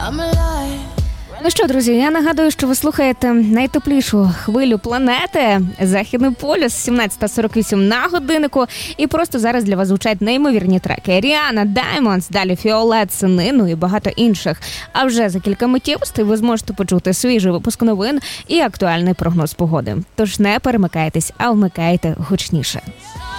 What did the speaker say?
Ну що, друзі, я нагадую, що ви слухаєте найтеплішу хвилю планети «Західний полюс», 17:48 на годиннику. І просто зараз для вас звучать неймовірні треки. Ріана, Diamonds, далі Фіолет, Сини, ну і багато інших. А вже за кілька миттєвостей ви зможете почути свіжий випуск новин і актуальний прогноз погоди. Тож не перемикайтесь, а вмикайте гучніше.